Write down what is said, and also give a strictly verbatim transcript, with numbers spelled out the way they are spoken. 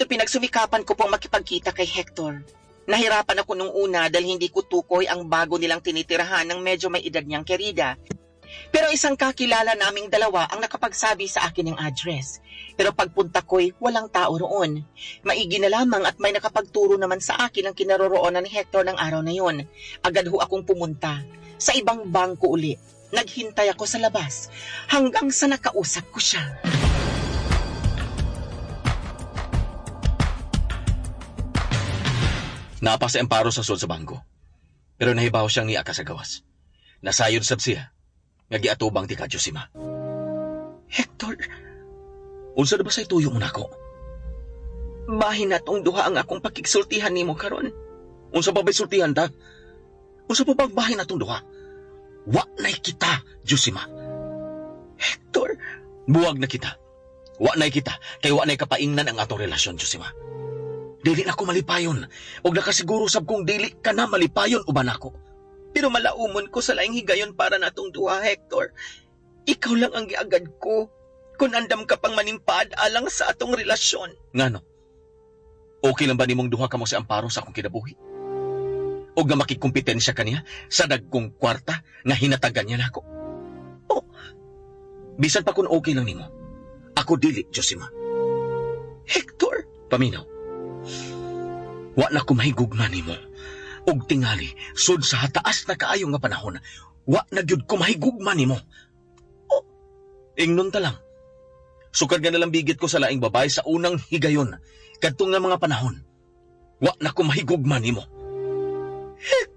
pinagsumikapan ko pong makipagkita kay Hector. Nahirapan ako nung una dahil hindi ko tukoy ang bago nilang tinitirahan ng medyo may edad niyang kerida. Pero isang kakilala naming dalawa ang nakapagsabi sa akin ng address. Pero pagpunta ko'y walang tao roon. Maigi na lamang at may nakapagturo naman sa akin ang kinaroroonan ni Hector ng araw na yon. Agad ho akong pumunta. Sa ibang bangko uli. Naghintay ako sa labas hanggang sa nakausap ko siya. Napa si Amparo sa sud sa bangko. Pero nahibaw siyang niaka sa gawas. Nasayod sab siya. Nga giatubang ti kadyo si ma. Hector, Unsa na ba say tuyo mo nako? bahin na tong duha ang akong pakigsultihan nimo karon. Unsa pa ba'y sultihan ta? Unsa pa bang bahin atong duha? Wa nay kita, Josima. Hector, Buwag na kita. Wa nay kita, kay wa nay kapaingnan ang atong relasyon, Josima. Dili na ko malipayon, og nakasiguro sab kong dili ka na malipayon uban ako. pero malaumon ko sa laing higayon para natong duha, Hector. Ikaw lang ang giagad ko. Kung andam ka pang manimpad alang sa atong relasyon. Ngano? Okay lang ba nimong duha ka mo si Amparo sa akong kinabuhi? O nga makikumpetensya kaniya sa dagkong kwarta nga hinatagan niya nako? O, bisan pa kung okay lang nimo, ako dili, Josima. Hector! Paminaw, wa na ko mahigugma nimo. Og tingali, sud sa hataas na kaayo nga panahon, wa na gyud ko mahigugma nimo. O, ingnon ta lang. Sukad nga nalang bigit ko sa laing babae sa unang higayon, kadtong nga mga panahon. Wa na ko mahigugma nimo. Hector!